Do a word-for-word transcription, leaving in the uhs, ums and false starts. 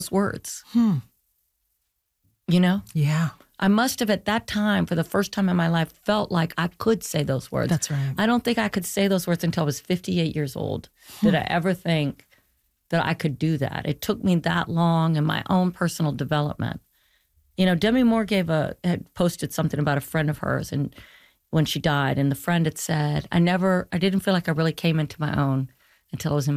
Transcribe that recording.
words. Hmm. You know? Yeah. I must have at that time, for the first time in my life, felt like I could say those words. That's right. I don't think I could say those words until I was fifty-eight years old. Hmm. Did I ever think that I could do that? It took me that long in my own personal development. You know, Demi Moore gave a had posted something about a friend of hers, and when she died, and the friend had said, I never, I didn't feel like I really came into my own until I was in